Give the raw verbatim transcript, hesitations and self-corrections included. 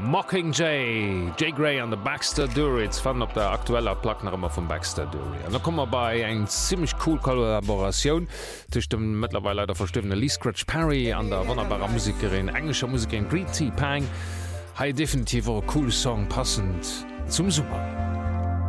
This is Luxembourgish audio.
Mockingjay, Jay Gray an der Baxter Duritz fan op der aktueller Placknermmer vum Baxter Dury. An da kommmer bei eng ziemlich cool Kollaboration tuch dem mittlerweile der verstimmende Lee Scratch Perry an der wunderbarer Musikerin, englischer Musikerin Greet T. Pang. Hai definitiv ஒரு cool Song passend zum Super.